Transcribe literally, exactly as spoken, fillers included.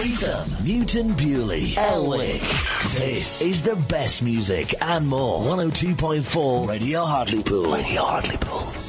Latham, Newton Bewley, Elwick. This is the best music and more. one oh two point four Radio Hartlepool. Radio Hartlepool.